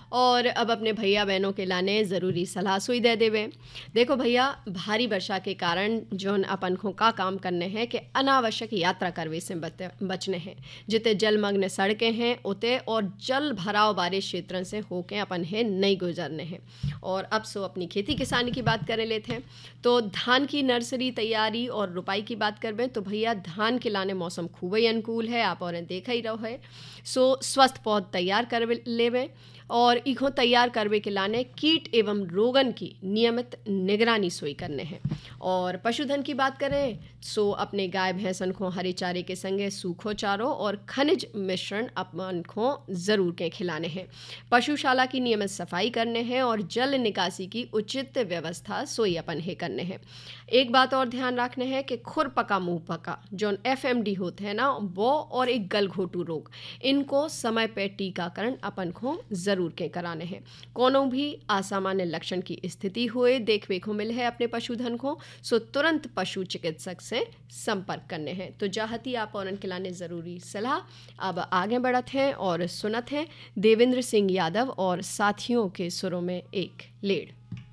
और अब अपने भैया बहनों के लाने ज़रूरी सलाह सुई दे देवे। देखो भैया, भारी वर्षा के कारण जोन अपन को का काम करने हैं कि अनावश्यक यात्रा करवे से बचने हैं। जिते जलमग्न सड़कें हैं उते और जल भराव वाले क्षेत्रों से होके अपन है नहीं गुजरने हैं। और अब सो अपनी खेती किसानी की बात कर लेते हैं। तो धान की नर्सरी तैयारी और रुपाई की बात करबें तो भैया धान के लाने मौसम खूब ही अनुकूल है, आप और देखा ही रहो है। सो स्वस्थ पौध तैयार कर लेवें और इको तैयार करवे के लाने कीट एवं रोगन की नियमित निगरानी सोई करने हैं। और पशुधन की बात करें सो अपने गाय भैंसन को हरे चारे के संगे सूखो चारो और खनिज मिश्रण अपन को ज़रूर के खिलाने हैं। पशुशाला की नियमित सफाई करने हैं और जल निकासी की उचित व्यवस्था सोई अपन है करने हैं। एक बात और ध्यान रखने हैं कि खुर पका मुंह पका जो एफएमडी होते हैं ना वो और एक गलघोटू रोग, इनको समय पे टीकाकरण अपन को ज़रूर के कराने हैं। कोनो भी असामान्य लक्षण की स्थिति हुए देखने को मिले है अपने पशुधन को सो तुरंत पशु चिकित्सक से संपर्क करने हैं। तो चाहती आप और उनके लाने ज़रूरी सलाह। अब आगे बढ़त हैं और सुनत हैं देवेंद्र सिंह यादव और साथियों के सुरों में एक लेड़।